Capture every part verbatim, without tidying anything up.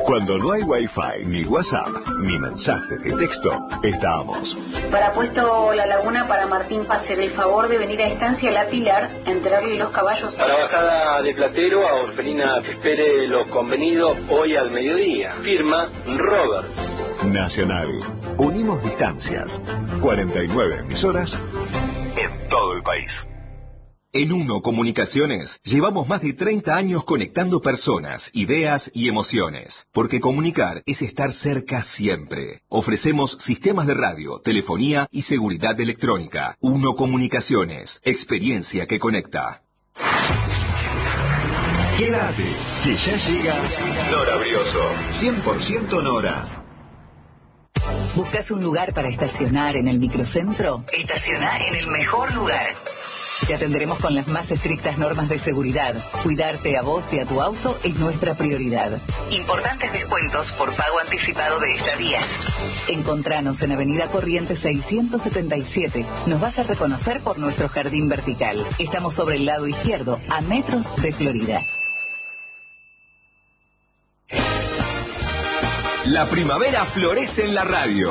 Cuando no hay wifi, ni WhatsApp, ni mensaje de texto, estamos. Para Puesto La Laguna, para Martín Pase, el favor de venir a Estancia La Pilar, a entregarle los caballos. A la bajada de Platero, a Orfelina que espere los convenidos hoy al mediodía. Firma Robert. Nacional. Unimos distancias. cuarenta y nueve emisoras en todo el país. En Uno Comunicaciones llevamos más de treinta años conectando personas, ideas y emociones, porque comunicar es estar cerca siempre. Ofrecemos sistemas de radio, telefonía y seguridad electrónica. Uno Comunicaciones, experiencia que conecta. Quédate, que ya llega Nora Brioso, cien por ciento Nora. ¿Buscas un lugar para estacionar en el microcentro? Estaciona en el mejor lugar. Te atenderemos con las más estrictas normas de seguridad. Cuidarte a vos y a tu auto es nuestra prioridad. Importantes descuentos por pago anticipado de estadías. Encontranos en Avenida Corrientes seiscientos setenta y siete. Nos vas a reconocer por nuestro jardín vertical. Estamos sobre el lado izquierdo, a metros de Florida. La primavera florece en la radio.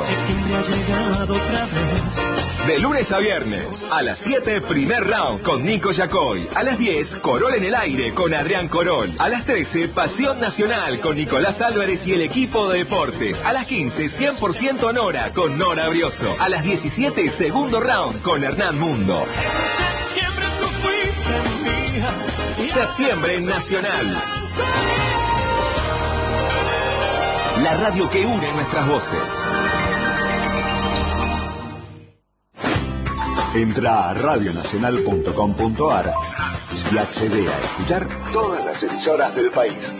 De lunes a viernes, a las siete, primer round con Nico Yacoy. A las diez, Corol en el aire con Adrián Corol. A las trece, Pasión Nacional con Nicolás Álvarez y el equipo de deportes. A las quince, cien por ciento Nora con Nora Brioso. A las diecisiete, segundo round con Hernán Mundo. Septiembre Nacional. La radio que une nuestras voces. Entra a radio nacional punto com punto a r y accede a escuchar todas las emisoras del país.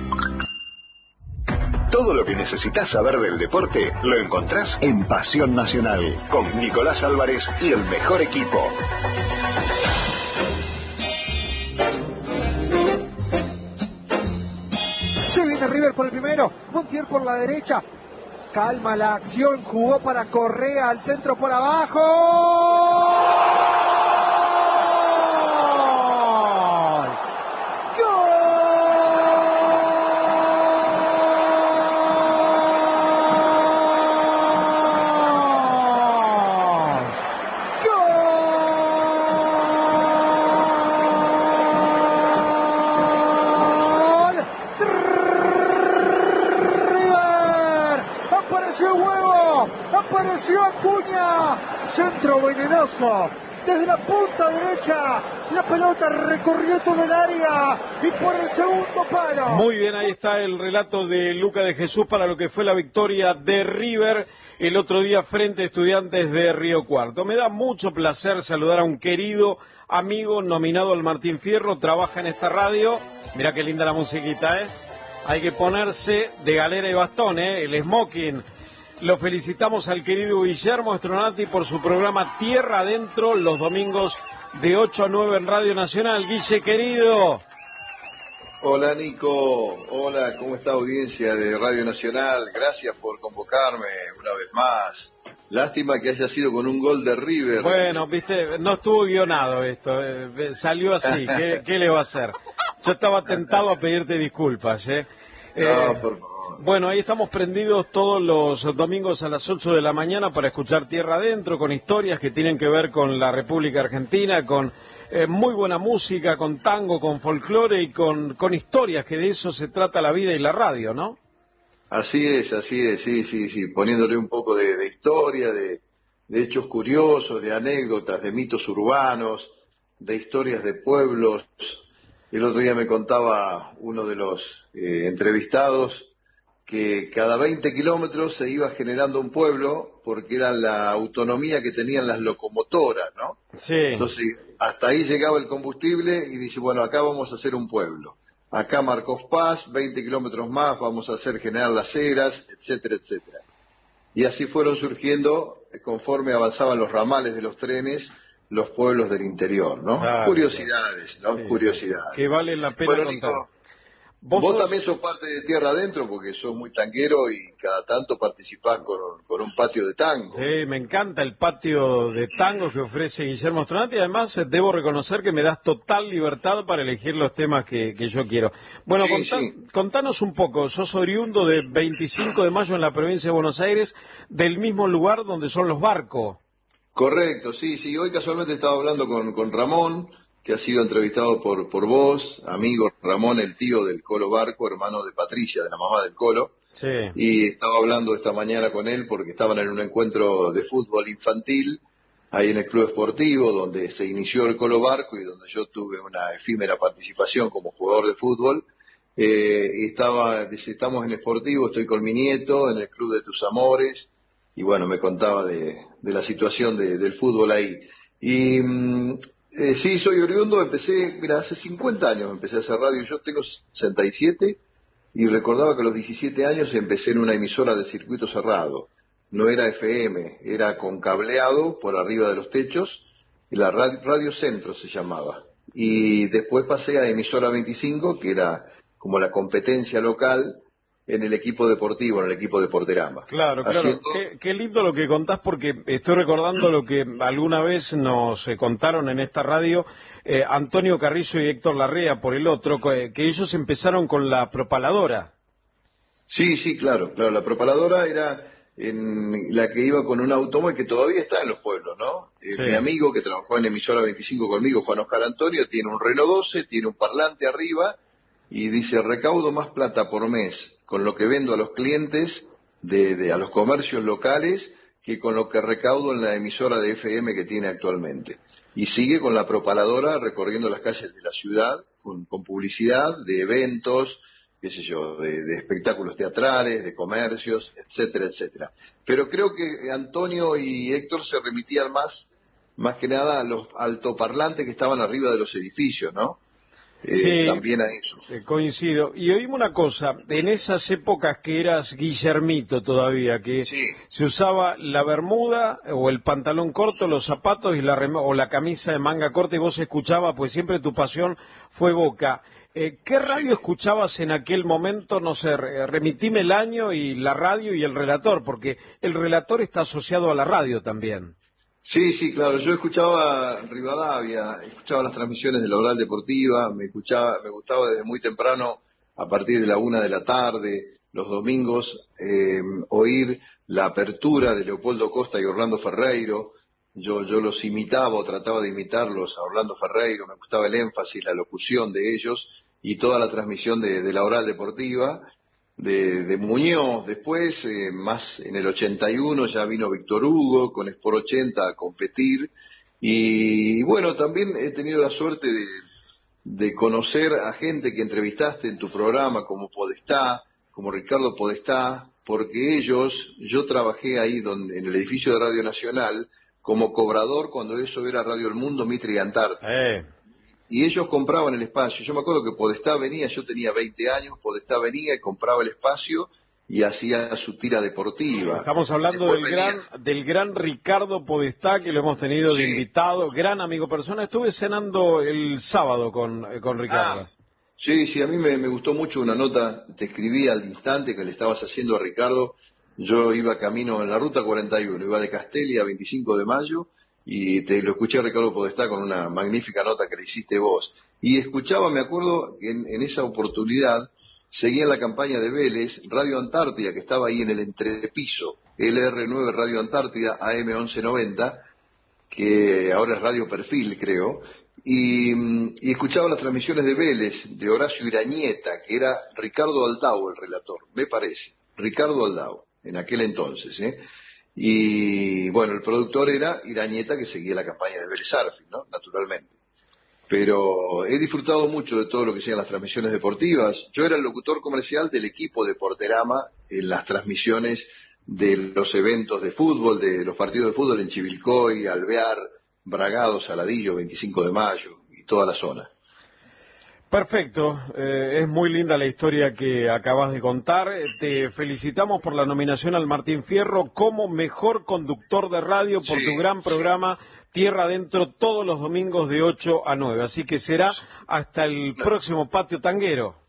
Todo lo que necesitas saber del deporte lo encontrás en Pasión Nacional con Nicolás Álvarez y el mejor equipo. Se viene River por el primero, Montiel por la derecha. Calma la acción, jugó para Correa al centro por abajo. Apareció Acuña, centro venenoso, desde la punta derecha, la pelota recorrió todo el área y por el segundo palo. Muy bien, ahí está el relato de Luca de Jesús para lo que fue la victoria de River el otro día frente a Estudiantes de Río Cuarto. Me da mucho placer saludar a un querido amigo nominado al Martín Fierro, trabaja en esta radio, mirá qué linda la musiquita, ¿eh? Hay que ponerse de galera y bastón, ¿eh? El smoking. Lo felicitamos al querido Guillermo Stronati por su programa Tierra Adentro los domingos de ocho a nueve en Radio Nacional. Guille, querido. Hola, Nico. Hola, ¿cómo está audiencia de Radio Nacional? Gracias por convocarme una vez más. Lástima que haya sido con un gol de River. Bueno, viste, no estuvo guionado esto. Eh, salió así. ¿Qué, qué le va a hacer? Yo estaba tentado a pedirte disculpas, ¿eh? eh no, por favor. Bueno, ahí estamos prendidos todos los domingos a las ocho de la mañana para escuchar Tierra Adentro, con historias que tienen que ver con la República Argentina, con eh, muy buena música, con tango, con folclore y con, con historias, que de eso se trata la vida y la radio, ¿no? Así es, así es, sí, sí, sí, poniéndole un poco de, de historia, de, de hechos curiosos, de anécdotas, de mitos urbanos, de historias de pueblos. El otro día me contaba uno de los eh, entrevistados que cada veinte kilómetros se iba generando un pueblo porque era la autonomía que tenían las locomotoras, ¿no? Sí. Entonces, hasta ahí llegaba el combustible y dice, bueno, acá vamos a hacer un pueblo. Acá Marcos Paz, veinte kilómetros más, vamos a hacer General Las Heras, etcétera, etcétera. Y así fueron surgiendo, conforme avanzaban los ramales de los trenes, los pueblos del interior, ¿no? Claro, Curiosidades, ¿no? sí, Curiosidades. Sí. Que vale la pena bueno, contar. Nico, Vos, Vos sos... también sos parte de Tierra Adentro porque sos muy tanguero y cada tanto participás con, con un patio de tango. Sí, me encanta el patio de tango que ofrece Guillermo Stronati y además eh, debo reconocer que me das total libertad para elegir los temas que, que yo quiero. Bueno, Sí, contá, sí. contanos un poco, sos oriundo de veinticinco de mayo en la provincia de Buenos Aires, del mismo lugar donde son los Barcos. Correcto, sí, sí. Hoy casualmente estaba hablando con, con Ramón, que ha sido entrevistado por, por vos, amigo Ramón, el tío del Colo Barco, hermano de Patricia, de la mamá del Colo. Sí. Y estaba hablando esta mañana con él porque estaban en un encuentro de fútbol infantil ahí en el Club Esportivo, donde se inició el Colo Barco y donde yo tuve una efímera participación como jugador de fútbol. Eh, y estaba, dice, estamos en Esportivo, estoy con mi nieto en el Club de Tus Amores, y bueno, me contaba de, de la situación de, del fútbol ahí. Y mm, eh, sí, soy oriundo, empecé, mira, hace cincuenta años empecé a hacer radio, yo tengo sesenta y siete, y recordaba que a los diecisiete años empecé en una emisora de circuito cerrado. No era F M, era con cableado por arriba de los techos, y la radio, radio Centro se llamaba. Y después pasé a emisora veinticinco, que era como la competencia local en el equipo deportivo, en el equipo de Porterama. Claro, claro. Haciendo... Qué, qué lindo lo que contás porque estoy recordando lo que alguna vez nos eh, contaron en esta radio eh, Antonio Carrizo y Héctor Larrea por el otro, que, que ellos empezaron con la propaladora. Sí, sí, claro, claro. La propaladora era en la que iba con un automóvil que todavía está en los pueblos, ¿no? Eh, Sí. Mi amigo que trabajó en emisora veinticinco conmigo, Juan Oscar Antonio, tiene un Renault doce, tiene un parlante arriba y dice, recaudo más plata por mes con lo que vendo a los clientes, de, de a los comercios locales, que con lo que recaudo en la emisora de F M que tiene actualmente. Y sigue con la propaladora recorriendo las calles de la ciudad, con, con publicidad de eventos, qué sé yo, de, de espectáculos teatrales, de comercios, etcétera, etcétera. Pero creo que Antonio y Héctor se remitían más, más que nada a los altoparlantes que estaban arriba de los edificios, ¿no? Eh, Sí, también a eso. eh, coincido. Y oíme una cosa, en esas épocas que eras Guillermito todavía, que Sí. se usaba la bermuda o el pantalón corto, los zapatos y la rem- o la camisa de manga corta y vos escuchabas, pues siempre tu pasión fue Boca. Eh, ¿Qué radio escuchabas en aquel momento? No sé, re- remitime el año y la radio y el relator, porque el relator está asociado a la radio también. Sí, sí, claro. Yo escuchaba Rivadavia, escuchaba las transmisiones de la Oral Deportiva, me escuchaba, me gustaba desde muy temprano, a partir de la una de la tarde, los domingos, eh, oír la apertura de Leopoldo Costa y Orlando Ferreiro. Yo, yo los imitaba o trataba de imitarlos a Orlando Ferreiro, me gustaba el énfasis, la locución de ellos y toda la transmisión de, de la Oral Deportiva. De, de Muñoz, después, eh, más en el ochenta y uno ya vino Víctor Hugo con Sport ochenta a competir, y bueno, también he tenido la suerte de, de conocer a gente que entrevistaste en tu programa, como Podestá, como Ricardo Podestá, porque ellos, yo trabajé ahí donde, en el edificio de Radio Nacional, como cobrador cuando eso era Radio El Mundo, Mitre y Antártida. Eh. Y ellos compraban el espacio. Yo me acuerdo que Podestá venía, yo tenía veinte años, Podestá venía y compraba el espacio y hacía su tira deportiva. Estamos hablando Después del venía- gran, del gran Ricardo Podestá, que lo hemos tenido de Sí. invitado, gran amigo persona. Estuve cenando el sábado con, eh, con Ricardo. Ah, sí, sí, a mí me, me gustó mucho una nota, te escribí al instante que le estabas haciendo a Ricardo. Yo iba camino en la ruta cuarenta y uno, iba de Castelli a veinticinco de mayo, y te lo escuché a Ricardo Podestá con una magnífica nota que le hiciste vos. Y escuchaba, me acuerdo, que en, en esa oportunidad seguía en la campaña de Vélez, Radio Antártida, que estaba ahí en el entrepiso, L R nueve Radio Antártida, A M once noventa, que ahora es Radio Perfil, creo, y, y escuchaba las transmisiones de Vélez, de Horacio Irañeta, que era Ricardo Aldao el relator, me parece, Ricardo Aldao, en aquel entonces, ¿eh? Y bueno, el productor era Irañeta, que seguía la campaña de Vélez Sarsfield, ¿no? Naturalmente. Pero he disfrutado mucho de todo lo que sean las transmisiones deportivas. Yo era el locutor comercial del equipo de Porterama en las transmisiones de los eventos de fútbol, de los partidos de fútbol en Chivilcoy, Alvear, Bragado, Saladillo, veinticinco de mayo y toda la zona. Perfecto, eh, es muy linda la historia que acabas de contar. Eh, Te felicitamos por la nominación al Martín Fierro como mejor conductor de radio por Sí, tu gran programa Tierra Adentro todos los domingos de ocho a nueve. Así que será hasta el próximo patio tanguero.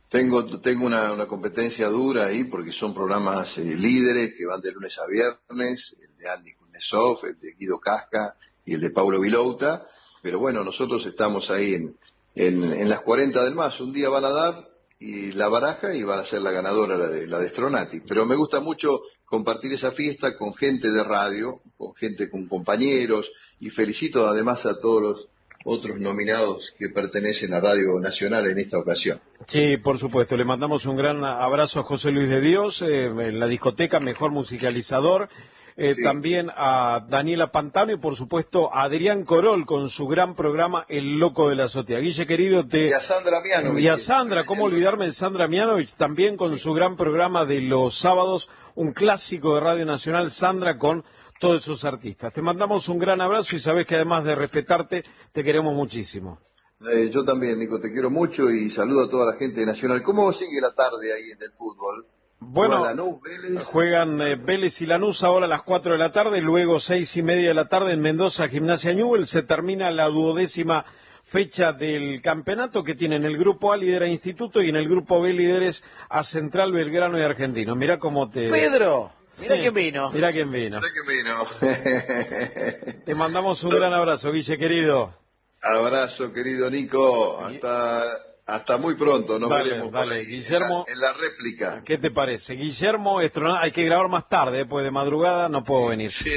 Tengo, tengo una, una competencia dura ahí porque son programas eh, líderes que van de lunes a viernes, el de Andy Kuznetsov, el de Guido Casca y el de Paulo Vilouta, pero bueno, nosotros estamos ahí en, en, en las cuarenta del más, un día van a dar y la baraja y van a ser la ganadora, la de, la de Stronati, pero me gusta mucho compartir esa fiesta con gente de radio, con gente, con compañeros, y felicito además a todos los otros nominados que pertenecen a Radio Nacional en esta ocasión. Sí, por supuesto. Le mandamos un gran abrazo a José Luis de Dios, eh, en la discoteca, mejor musicalizador. Eh, sí. También a Daniela Pantano y, por supuesto, a Adrián Corol con su gran programa El Loco de la Azotea. Guille, querido, te... Y a Sandra Mianovich. Y a Sandra, ¿cómo olvidarme de Sandra Mianovich? También con su gran programa de los sábados, un clásico de Radio Nacional, Sandra, con todos esos artistas. Te mandamos un gran abrazo y sabés que además de respetarte, te queremos muchísimo. Eh, yo también, Nico, te quiero mucho y saludo a toda la gente de Nacional. ¿Cómo sigue la tarde ahí en el fútbol? Bueno, Lanús, Vélez. Juegan eh, Vélez y Lanús ahora a las cuatro de la tarde, luego seis y media de la tarde en Mendoza, Gimnasia Newell. Se termina la duodécima fecha del campeonato que tiene en el grupo A lidera Instituto y en el grupo B líderes a Central, Belgrano y Argentino. Mirá cómo te... Pedro, mirá sí, quién vino. Mirá quién vino. Mirá quién vino. Te mandamos un gran abrazo, Guille, querido. Abrazo, querido Nico. Hasta... Hasta muy pronto, nos dale, veremos dale. por ahí, Guillermo, en, la, en la réplica. ¿Qué te parece? Guillermo Estronati, hay que grabar más tarde, después de madrugada no puedo venir. Sí.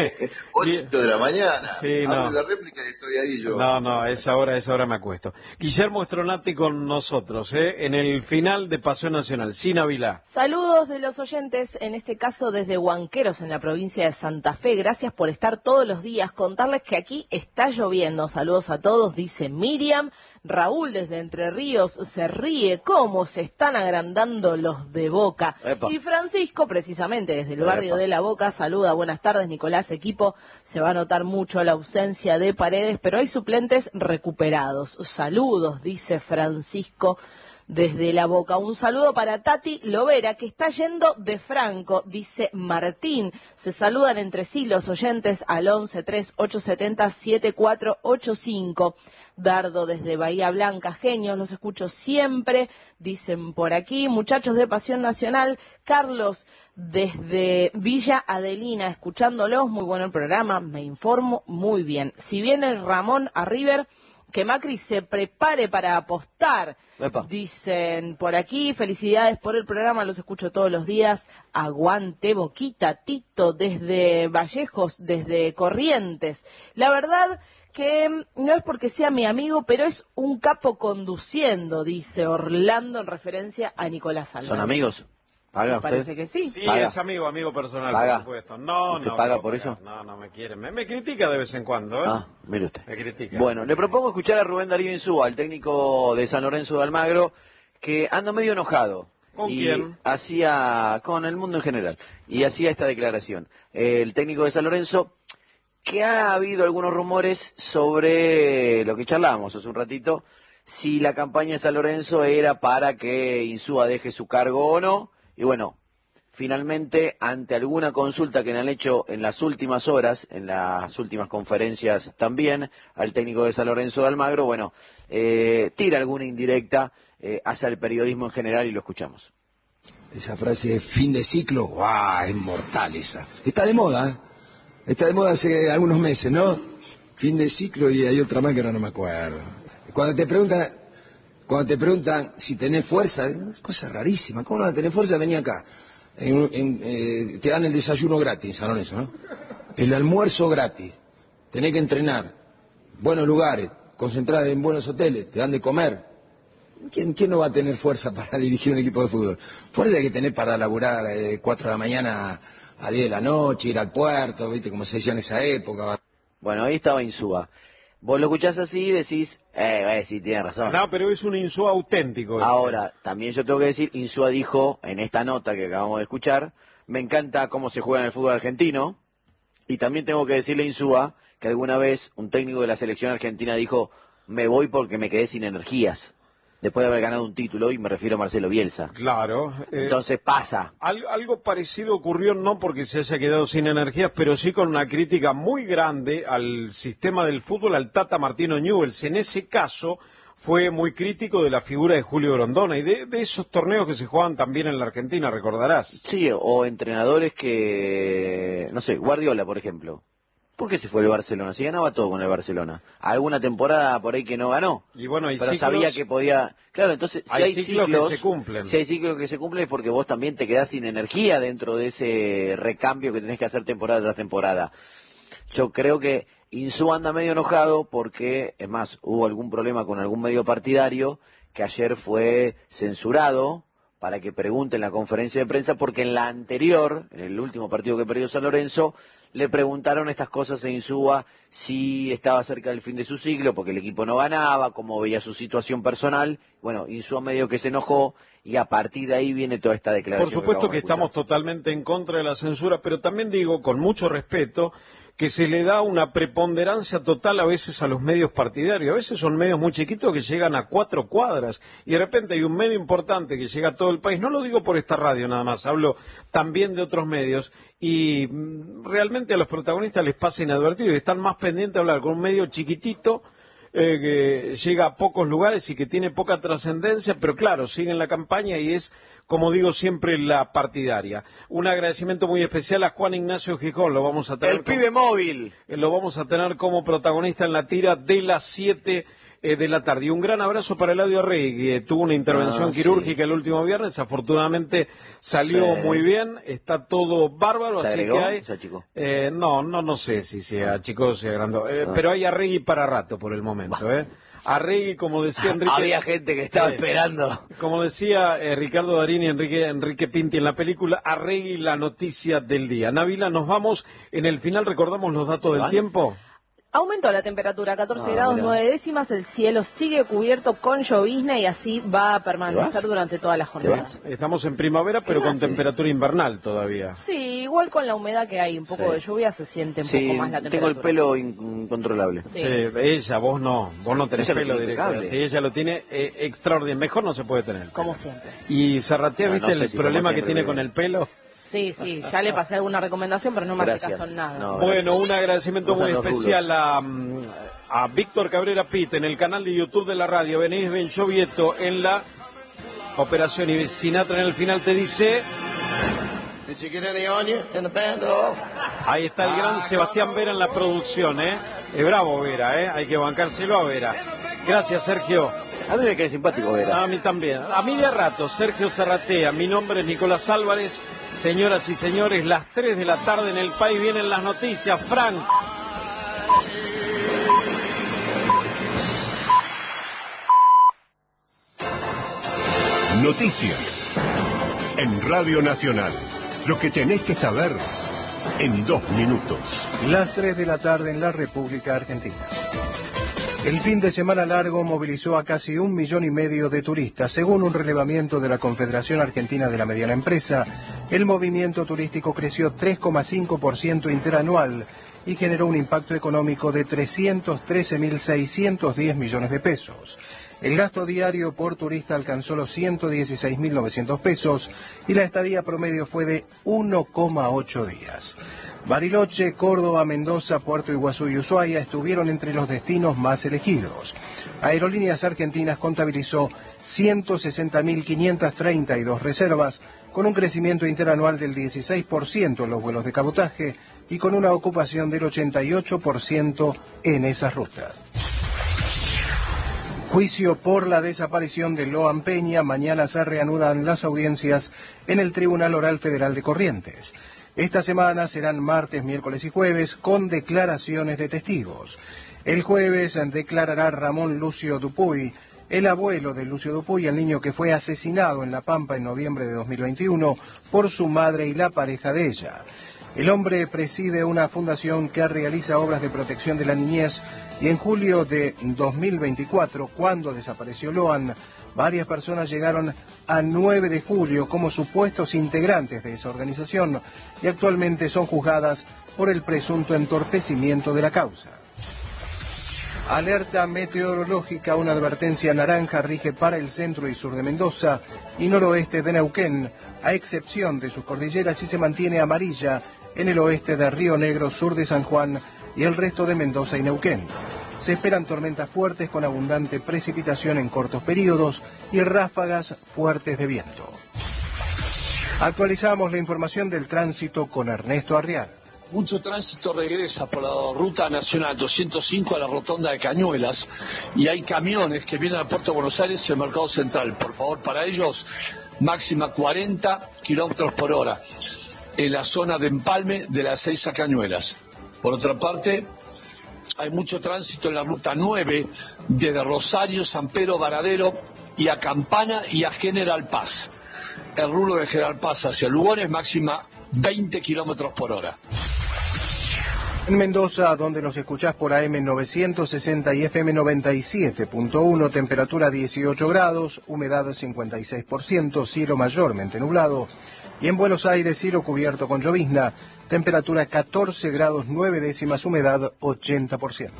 ocho de la mañana. Sí, no. Abro la réplica y estoy ahí yo. No, no, a esa hora, a esa hora me acuesto. Guillermo Estronati con nosotros, ¿eh? En el final de Paseo Nacional, sin Avilá. Saludos de los oyentes, en este caso desde Huanqueros, en la provincia de Santa Fe. Gracias por estar todos los días. Contarles que aquí está lloviendo. Saludos a todos, dice Miriam. Raúl desde Entre Ríos se ríe cómo se están agrandando los de Boca. Epa. Y Francisco, precisamente desde el barrio Epa. de La Boca, saluda, buenas tardes Nicolás, equipo. Se va a notar mucho la ausencia de Paredes, pero hay suplentes recuperados. Saludos, dice Francisco desde La Boca. Un saludo para Tati Lovera, que está yendo de Franco, dice Martín. Se saludan entre sí los oyentes al once tres ocho siete cero siete cuatro ocho cinco. Dardo desde Bahía Blanca, genios, los escucho siempre, dicen por aquí. Muchachos de Pasión Nacional, Carlos desde Villa Adelina, escuchándolos, muy bueno el programa, me informo muy bien. Si viene Ramón a River, que Macri se prepare para apostar, Epa. Dicen por aquí. Felicidades por el programa, los escucho todos los días. Aguante Boquita. Tito desde Vallejos, desde Corrientes. La verdad que no es porque sea mi amigo, pero es un capo conduciendo, dice Orlando en referencia a Nicolás Álvarez. ¿Son amigos? ¿Paga Me usted? parece que sí. Sí, ¿Paga? es amigo, amigo personal, ¿Paga? por supuesto. No, ¿Usted no. paga no por pagar. eso? No, no me quiere. Me, me critica de vez en cuando, ¿eh? Ah, mire usted. Me critica. Bueno, le propongo escuchar a Rubén Darío Insúa, el técnico de San Lorenzo de Almagro, que anda medio enojado. ¿Con y quién? Hacía, con el mundo en general, y hacía esta declaración. El técnico de San Lorenzo, que ha habido algunos rumores sobre lo que charlábamos hace un ratito, si la campaña de San Lorenzo era para que Insúa deje su cargo o no, y bueno, finalmente, ante alguna consulta que le han hecho en las últimas horas, en las últimas conferencias también, al técnico de San Lorenzo de Almagro, bueno, eh, tira alguna indirecta eh, hacia el periodismo en general y lo escuchamos. Esa frase de fin de ciclo, ¡guau! Es mortal esa. Está de moda, ¿eh? Está de moda hace algunos meses, ¿no? Fin de ciclo y hay otra más que ahora no me acuerdo. Cuando te preguntan, cuando te preguntan si tenés fuerza, cosa rarísima, ¿cómo no vas a tener fuerza? Vení acá. En, en, eh, te dan el desayuno gratis, San Lorenzo, ¿no? El almuerzo gratis. Tenés que entrenar. Buenos lugares, concentrado en buenos hoteles, te dan de comer. ¿Quién, ¿Quién no va a tener fuerza para dirigir un equipo de fútbol? Fuerza hay que tener para laburar de cuatro de la mañana a diez de la noche, ir al puerto, ¿viste? Como se decía en esa época. Bueno, ahí estaba Insúa. Vos lo escuchás así y decís, eh, eh sí, tiene razón. No, pero es un Insúa auténtico. Ahora, también yo tengo que decir, Insúa dijo en esta nota que acabamos de escuchar, me encanta cómo se juega en el fútbol argentino, y también tengo que decirle a Insúa que alguna vez un técnico de la selección argentina dijo, me voy porque me quedé sin energías, después de haber ganado un título, y me refiero a Marcelo Bielsa. Claro. Eh, Entonces pasa. Algo, algo parecido ocurrió, no porque se haya quedado sin energías, pero sí con una crítica muy grande al sistema del fútbol, al Tata Martino Newell's. En ese caso fue muy crítico de la figura de Julio Grondona y de, de esos torneos que se juegan también en la Argentina, recordarás. Sí, o entrenadores que, no sé, Guardiola, por ejemplo. ¿Por qué se fue el Barcelona? Si ganaba todo con el Barcelona. Alguna temporada por ahí que no ganó. Y bueno, hay pero ciclos, sabía que podía. Claro, entonces si hay, hay ciclos, ciclos que se cumplen. Si hay ciclos que se cumplen es porque vos también te quedás sin energía dentro de ese recambio que tenés que hacer temporada tras temporada. Yo creo que Insúa anda medio enojado porque, es más, hubo algún problema con algún medio partidario que ayer fue censurado para que pregunte en la conferencia de prensa, porque en la anterior, en el último partido que perdió San Lorenzo, le preguntaron estas cosas a Insúa, si estaba cerca del fin de su ciclo, porque el equipo no ganaba, cómo veía su situación personal. Bueno, Insúa medio que se enojó y a partir de ahí viene toda esta declaración. Por supuesto que, que estamos totalmente en contra de la censura, pero también digo, con mucho respeto, que se le da una preponderancia total a veces a los medios partidarios. A veces son medios muy chiquitos que llegan a cuatro cuadras y de repente hay un medio importante que llega a todo el país. No lo digo por esta radio nada más, hablo también de otros medios y realmente a los protagonistas les pasa inadvertido y están más pendientes de hablar con un medio chiquitito eh, que llega a pocos lugares y que tiene poca trascendencia, pero claro, siguen la campaña y es, como digo siempre, la partidaria. Un agradecimiento muy especial a Juan Ignacio Gijón, lo vamos a tener el pibe como, móvil. Eh, lo vamos a tener como protagonista en la tira de las siete eh, de la tarde. Y un gran abrazo para Eladio Arregui, que tuvo una intervención ah, quirúrgica sí. el último viernes, afortunadamente salió sí. muy bien, está todo bárbaro, ¿Se así agregó? que hay... ¿Se achicó? Eh, no, no, no sé si se achicó o se agrandó, eh, ah. pero hay Arregui para rato por el momento, ¿eh? Arregui, como decía Enrique... Había gente que estaba eh, esperando. Como decía eh, Ricardo Darín y Enrique, Enrique Pinti en la película, Arregui, la noticia del día. Návila, nos vamos, en el final recordamos los datos del ¿Van? tiempo. Aumentó la temperatura, catorce Ah, grados mirá. nueve décimas, el cielo sigue cubierto con llovizna y así va a permanecer durante toda la jornada. Estamos en primavera, pero con temperatura invernal todavía. Sí, igual con la humedad que hay, un poco Sí. de lluvia se siente un Sí, poco más la tengo temperatura. el pelo in- incontrolable. Sí. Sí, ella, vos no, vos no tenés Ella lo pelo tiene directo. impecable. Sí, ella lo tiene eh, extraordinario, mejor no se puede tener. Como siempre. Y Zarratea, No, ¿viste no sé el si problema como que siempre, tiene pero- con el pelo? Sí, sí, ya le pasé alguna recomendación, pero no me hace Gracias. caso en nada. No, Bueno, un agradecimiento Usan muy los especial a, mm, a Víctor Cabrera Pitt en el canal de YouTube de la radio, Benítez Benchovieto en la operación y Sinatra en el final te dice... Ahí está el gran Sebastián Vera en la producción, ¿eh? Es bravo Vera, ¿eh? Hay que bancárselo a Vera. Gracias, Sergio. A mí me queda simpático, Vera. A mí también. A mí de rato, Sergio Zarratea. Mi nombre es Nicolás Álvarez. Señoras y señores, las tres de la tarde en el país vienen las noticias. Frank. Noticias en Radio Nacional. Lo que tenés que saber en dos minutos. Las tres de la tarde en la República Argentina. El fin de semana largo movilizó a casi un millón y medio de turistas. Según un relevamiento de la Confederación Argentina de la Mediana Empresa, el movimiento turístico creció tres coma cinco por ciento interanual y generó un impacto económico de trescientos trece mil seiscientos diez millones de pesos. El gasto diario por turista alcanzó los ciento dieciséis mil novecientos pesos y la estadía promedio fue de uno coma ocho días. Bariloche, Córdoba, Mendoza, Puerto Iguazú y Ushuaia estuvieron entre los destinos más elegidos. Aerolíneas Argentinas contabilizó ciento sesenta mil quinientas treinta y dos reservas, con un crecimiento interanual del dieciséis por ciento en los vuelos de cabotaje y con una ocupación del ochenta y ocho por ciento en esas rutas. Juicio por la desaparición de Loan Peña. Mañana se reanudan las audiencias en el Tribunal Oral Federal de Corrientes. Esta semana serán martes, miércoles y jueves con declaraciones de testigos. El jueves declarará Ramón Lucio Dupuy, el abuelo de Lucio Dupuy, el niño que fue asesinado en La Pampa en noviembre de dos mil veintiuno por su madre y la pareja de ella. El hombre preside una fundación que realiza obras de protección de la niñez y en julio de dos mil veinticuatro, cuando desapareció Loan, varias personas llegaron a nueve de julio como supuestos integrantes de esa organización y actualmente son juzgadas por el presunto entorpecimiento de la causa. Alerta meteorológica, una advertencia naranja rige para el centro y sur de Mendoza y noroeste de Neuquén, a excepción de sus cordilleras, y se mantiene amarilla en el oeste de Río Negro, sur de San Juan y el resto de Mendoza y Neuquén. Se esperan tormentas fuertes con abundante precipitación en cortos periodos y ráfagas fuertes de viento. Actualizamos la información del tránsito con Ernesto Arriaga. Mucho tránsito regresa por la ruta nacional doscientos cinco a la rotonda de Cañuelas y hay camiones que vienen al puerto de Buenos Aires y el Mercado Central. Por favor, para ellos, máxima cuarenta kilómetros por hora en la zona de empalme de las seis a Cañuelas. Por otra parte, hay mucho tránsito en la ruta nueve desde Rosario, San Pedro, Varadero y a Campana y a General Paz. El rulo de General Paz hacia Lugones, máxima veinte kilómetros por hora. En Mendoza, donde nos escuchás por A M novecientos sesenta y F M noventa y siete punto uno, temperatura dieciocho grados, humedad cincuenta y seis por ciento, cielo mayormente nublado. Y en Buenos Aires, cielo cubierto con llovizna, temperatura catorce grados nueve décimas, humedad ochenta por ciento.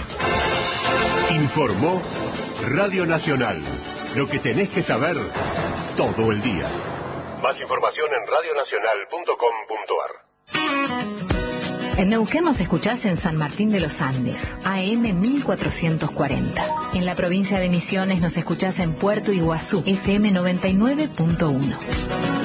Informó Radio Nacional. Lo que tenés que saber todo el día. Más información en radio nacional punto com punto ar. En Neuquén nos escuchás en San Martín de los Andes, A M mil cuatrocientos cuarenta. En la provincia de Misiones nos escuchás en Puerto Iguazú, F M noventa y nueve punto uno.